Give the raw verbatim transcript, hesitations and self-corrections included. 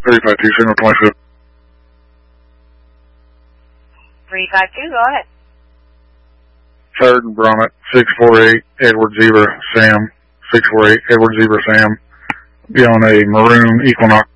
three five two, signal twenty-fifth. three five two, go ahead. Third and Bromit, six four eight, Edward Zebra, Sam. six four eight, Edward Zebra, Sam. Be on a maroon Equinox.